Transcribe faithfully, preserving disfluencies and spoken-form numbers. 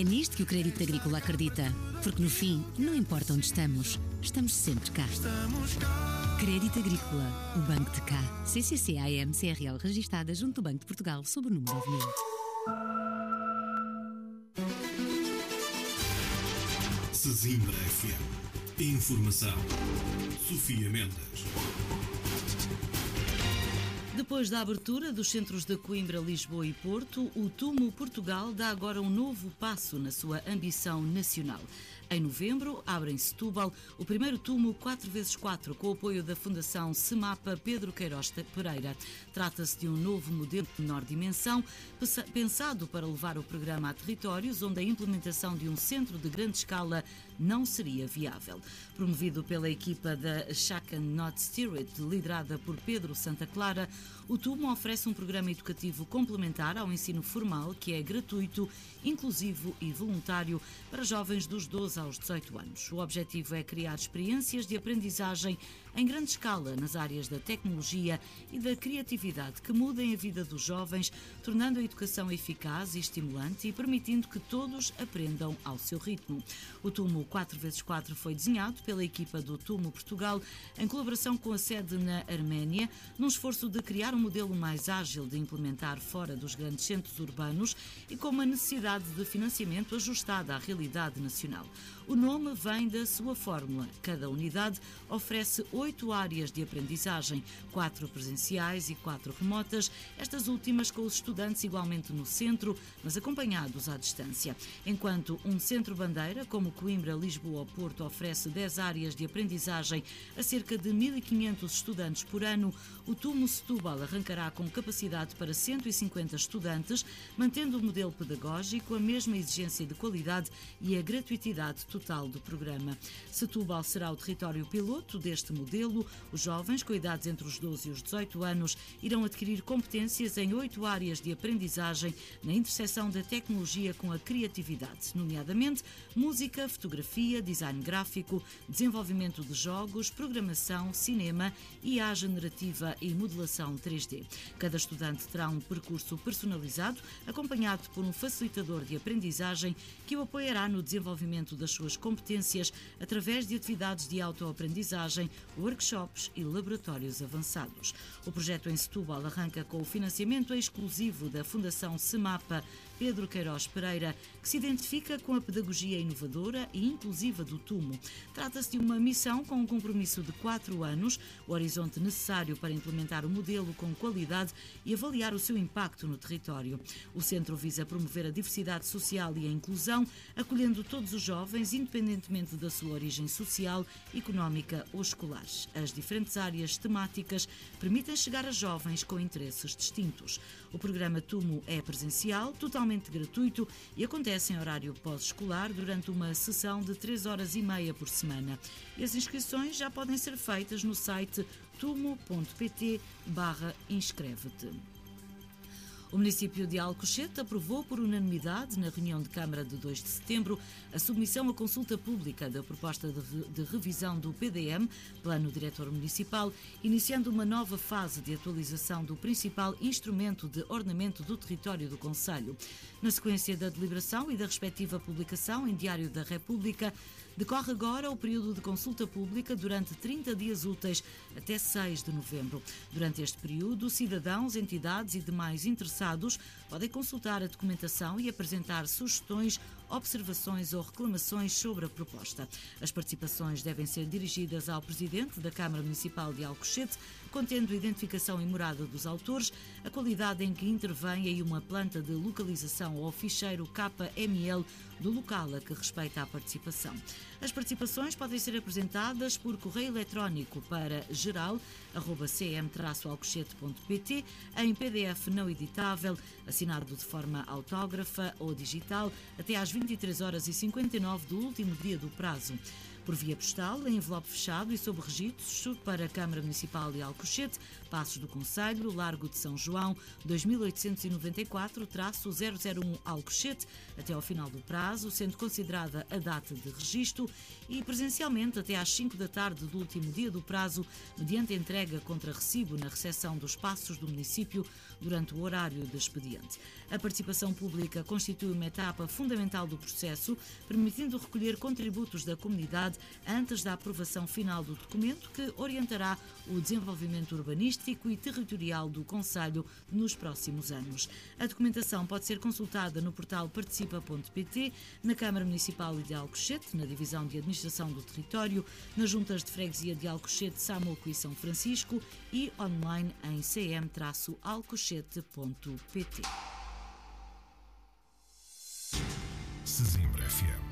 É nisto que o Crédito Agrícola acredita, porque no fim, não importa onde estamos, estamos sempre cá. Crédito Agrícola, o Banco de Cá. C C C A M C R L registada junto do Banco de Portugal sob o número nove mil. Sesimbra F M. Informação. Sofia Mendes. Depois da abertura dos centros de Coimbra, Lisboa e Porto, o Tumo Portugal dá agora um novo passo na sua ambição nacional. Em novembro, abre em Setúbal o primeiro Tumo quatro por quatro, com o apoio da Fundação Semapa Pedro Queiroz Pereira. Trata-se de um novo modelo de menor dimensão, pensado para levar o programa a territórios onde a implementação de um centro de grande escala não seria viável. Promovido pela equipa da Shaken Not Steered, liderada por Pedro Santa Clara, o Tumo oferece um programa educativo complementar ao ensino formal, que é gratuito, inclusivo e voluntário para jovens dos doze aos dezoito anos. O objetivo é criar experiências de aprendizagem em grande escala nas áreas da tecnologia e da criatividade que mudem a vida dos jovens, tornando a educação eficaz e estimulante e permitindo que todos aprendam ao seu ritmo. O Tumo quatro por quatro foi desenhado pela equipa do Tumo Portugal em colaboração com a sede na Arménia, num esforço de criar um modelo mais ágil de implementar fora dos grandes centros urbanos e com uma necessidade de financiamento ajustada à realidade nacional. O nome vem da sua fórmula. Cada unidade oferece oito áreas de aprendizagem, quatro presenciais e quatro remotas, estas últimas com os estudantes igualmente no centro, mas acompanhados à distância. Enquanto um centro-bandeira, como Coimbra, Lisboa ou Porto, oferece dez áreas de aprendizagem a cerca de mil e quinhentos estudantes por ano, o Tumo Setúbal arrancará com capacidade para cento e cinquenta estudantes, mantendo o modelo pedagógico, a mesma exigência de qualidade e a gratuitidade total do programa. Setúbal será o território piloto deste modelo. Os jovens com idades entre os doze e os dezoito anos irão adquirir competências em oito áreas de aprendizagem na interseção da tecnologia com a criatividade, nomeadamente música, fotografia, design gráfico, desenvolvimento de jogos, programação, cinema, I A generativa e modelação três D. Cada estudante terá um percurso personalizado, acompanhado por um facilitador de aprendizagem que o apoiará no desenvolvimento das suas competências através de atividades de autoaprendizagem, workshops e laboratórios avançados. O projeto em Setúbal arranca com o financiamento exclusivo da Fundação Semapa Pedro Queiroz Pereira, que se identifica com a pedagogia inovadora e inclusiva do Tumo. Trata-se de uma missão com um compromisso de quatro anos, o horizonte necessário para implementar o modelo com qualidade e avaliar o seu impacto no território. O centro visa promover a diversidade social e a inclusão, acolhendo todos os jovens, independentemente da sua origem social, económica ou escolar. As diferentes áreas temáticas permitem chegar a jovens com interesses distintos. O programa Tumo é presencial, totalmente gratuito e acontece em horário pós-escolar durante uma sessão de três horas e meia por semana. E as inscrições já podem ser feitas no site tumo ponto pt barra inscreve-te. O município de Alcochete aprovou por unanimidade, na reunião de Câmara de dois de setembro, a submissão à consulta pública da proposta de, de revisão do P D M, Plano Diretor Municipal, iniciando uma nova fase de atualização do principal instrumento de ordenamento do território do concelho. Na sequência da deliberação e da respectiva publicação em Diário da República, decorre agora o período de consulta pública durante trinta dias úteis, até seis de novembro. Durante este período, cidadãos, entidades e demais interessados podem consultar a documentação e apresentar sugestões, observações ou reclamações sobre a proposta. As participações devem ser dirigidas ao Presidente da Câmara Municipal de Alcochete, contendo identificação e morada dos autores, a qualidade em que intervém e uma planta de localização ou ficheiro K M L do local a que respeita a participação. As participações podem ser apresentadas por correio eletrónico para geral arroba c m traço alcochete ponto p t, em P D F não editável, assinado de forma autógrafa ou digital, até às vinte e três horas e cinquenta e nove do último dia do prazo. por via postal, em envelope fechado e sob registro para a Câmara Municipal de Alcochete, Passos do Concelho, Largo de São João, dois mil oitocentos e noventa e quatro, zero zero um Alcochete, até ao final do prazo, sendo considerada a data de registro, e presencialmente até às cinco da tarde do último dia do prazo, mediante entrega contra recibo na recepção dos Passos do município durante o horário de expediente. A participação pública constitui uma etapa fundamental do processo, permitindo recolher contributos da comunidade antes da aprovação final do documento, que orientará o desenvolvimento urbanístico e territorial do concelho nos próximos anos. A documentação pode ser consultada no portal participa ponto pt, na Câmara Municipal de Alcochete, na Divisão de Administração do Território, nas Juntas de Freguesia de Alcochete, Samoco e São Francisco e online em c m alcochete ponto pt. Sesimbra F M.